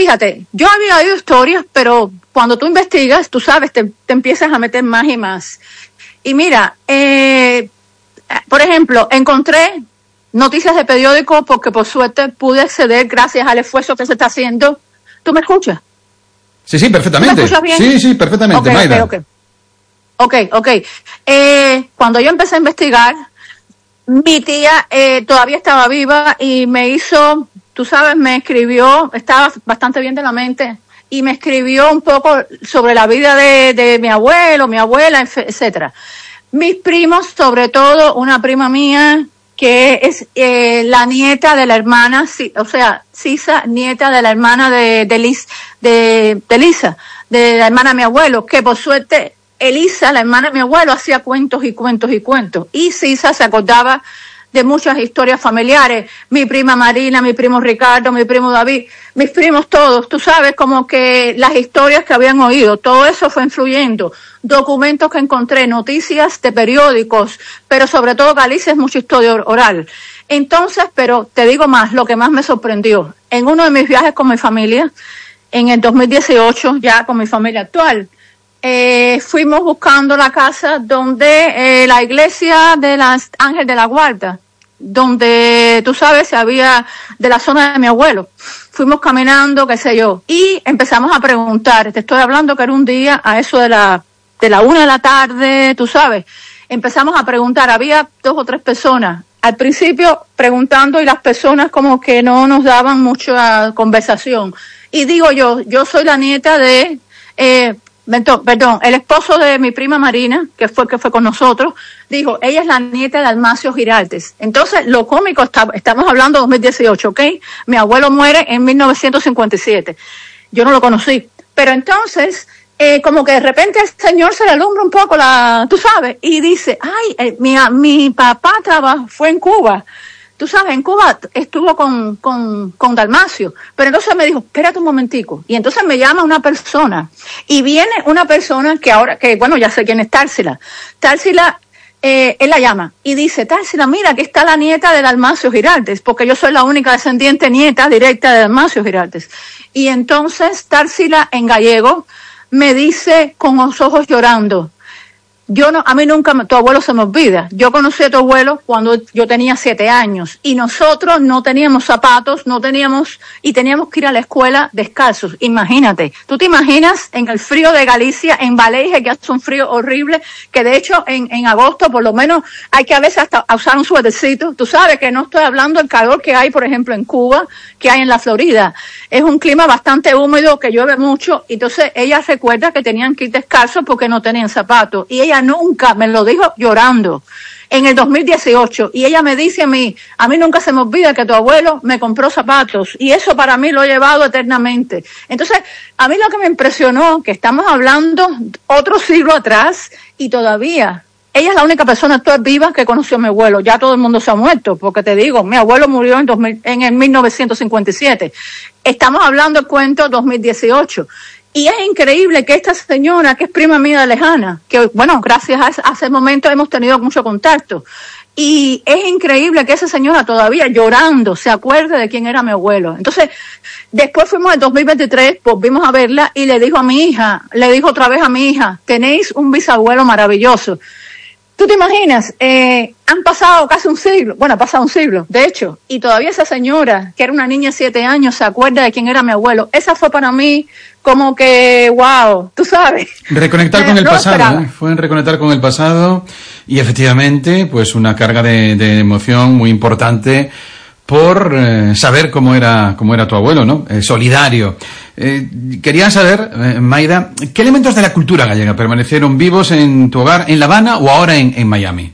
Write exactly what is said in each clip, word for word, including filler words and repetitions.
fíjate, yo había oído historias, pero cuando tú investigas, tú sabes, te, te empiezas a meter más y más. Y mira, eh, por ejemplo, encontré noticias de periódicos porque por suerte pude acceder gracias al esfuerzo que se está haciendo. ¿Tú me escuchas? Sí, sí, perfectamente. ¿Me escuchas bien? Sí, sí, perfectamente, okay, Mayra. Ok, ok, ok. okay. Eh, cuando yo empecé a investigar, mi tía eh, todavía estaba viva y me hizo, tú sabes, me escribió, estaba bastante bien de la mente, y me escribió un poco sobre la vida de, de mi abuelo, mi abuela, etcétera. Mis primos, sobre todo una prima mía, que es eh, la nieta de la hermana, o sea, Sisa, nieta de la hermana de, de, Liz, de, de Lisa, de la hermana de mi abuelo, que por suerte Elisa, la hermana de mi abuelo, hacía cuentos y cuentos y cuentos. Y Sisa se acordaba de muchas historias familiares. Mi prima Marina, mi primo Ricardo, mi primo David, mis primos todos. Tú sabes, como que las historias que habían oído, todo eso fue influyendo. Documentos que encontré, noticias de periódicos, pero sobre todo Galicia es mucha historia oral. Entonces, pero te digo más, lo que más me sorprendió. En uno de mis viajes con mi familia, en el dos mil dieciocho, ya con mi familia actual, Eh, fuimos buscando la casa donde eh, la iglesia de las Ángel de la Guarda, donde tú sabes había de la zona de mi abuelo. Fuimos caminando, qué sé yo, y empezamos a preguntar. Te estoy hablando que era un día a eso de la de la una de la tarde, tú sabes. Empezamos a preguntar. Había dos o tres personas al principio preguntando y las personas como que no nos daban mucha conversación. Y digo yo, yo soy la nieta de eh, Perdón, el esposo de mi prima Marina, que fue que fue con nosotros, dijo, ella es la nieta de Dalmacio Giraldes. Entonces, lo cómico, está, estamos hablando de dos mil dieciocho, ¿ok? Mi abuelo muere en mil novecientos cincuenta y siete. Yo no lo conocí. Pero entonces, eh, como que de repente al señor se le alumbra un poco la, tú sabes, y dice, ay, eh, mi, mi papá trabajó, fue en Cuba. Tú sabes, en Cuba estuvo con, con, con Dalmacio, pero entonces me dijo, espérate un momentico, y entonces me llama una persona, y viene una persona que ahora, que bueno, ya sé quién es Társila, Társila, eh, él la llama, y dice, Társila, mira, aquí está la nieta de Dalmacio Giraldes, porque yo soy la única descendiente nieta directa de Dalmacio Giraldes, y entonces Társila en gallego me dice con los ojos llorando, Yo no, a mí nunca, tu abuelo se me olvida. Yo conocí a tu abuelo cuando yo tenía siete años y nosotros no teníamos zapatos, no teníamos, y teníamos que ir a la escuela descalzos. Imagínate, tú te imaginas en el frío de Galicia, en Valeje, que hace un frío horrible, que de hecho en, en agosto por lo menos hay que a veces hasta usar un suétercito. Tú sabes que no estoy hablando del calor que hay, por ejemplo, en Cuba, que hay en la Florida. Es un clima bastante húmedo, que llueve mucho, y entonces ella recuerda que tenían que ir descalzos porque no tenían zapatos. Y ella nunca me lo dijo llorando en el dos mil dieciocho, y ella me dice a mí, a mí nunca se me olvida que tu abuelo me compró zapatos, y eso para mí lo he llevado eternamente. Entonces, a mí lo que me impresionó, que estamos hablando otro siglo atrás, y todavía ella es la única persona actual viva que conoció a mi abuelo. Ya todo el mundo se ha muerto, porque te digo, mi abuelo murió en, dos mil, en el mil novecientos cincuenta y siete. Estamos hablando del cuento dos mil dieciocho. Y es increíble que esta señora, que es prima mía lejana, que bueno, gracias a, a ese momento hemos tenido mucho contacto, y es increíble que esa señora todavía llorando se acuerde de quién era mi abuelo. Entonces, después fuimos en dos mil veintitrés, volvimos a verla y le dijo a mi hija, le dijo otra vez a mi hija, tenéis un bisabuelo maravilloso. ¿Tú te imaginas? Eh, han pasado casi un siglo, bueno, ha pasado un siglo, de hecho, y todavía esa señora, que era una niña de siete años, se acuerda de quién era mi abuelo. Esa fue para mí como que, wow, tú sabes. Reconectar con el pasado, ¿eh? Fue en reconectar con el pasado y efectivamente, pues una carga de, de emoción muy importante por eh, saber cómo era cómo era tu abuelo, ¿no? Eh, solidario. Eh, quería saber, eh, Mayra, ¿qué elementos de la cultura gallega permanecieron vivos en tu hogar en La Habana o ahora en, en Miami?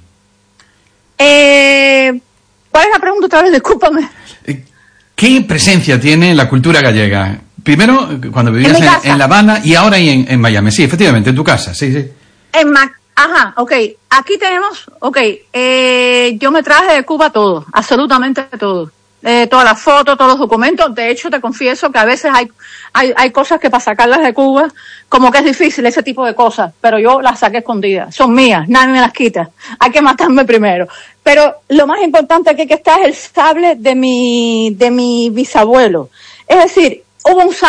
Eh, ¿Cuál es la pregunta otra vez? Discúlpame. Eh, ¿Qué presencia tiene la cultura gallega? Primero, cuando vivías en, en, en La Habana y ahora en, en Miami. Sí, efectivamente, en tu casa, sí, sí. En Ma Ajá, ok. Aquí tenemos, ok, eh, yo me traje de Cuba todo, absolutamente todo. Eh, todas las fotos, todos los documentos. De hecho, te confieso que a veces hay, hay, hay cosas que para sacarlas de Cuba, como que es difícil ese tipo de cosas, pero yo las saqué escondidas. Son mías, nadie me las quita. Hay que matarme primero. Pero lo más importante aquí que está es el sable de mi, de mi bisabuelo. Es decir, hubo un sable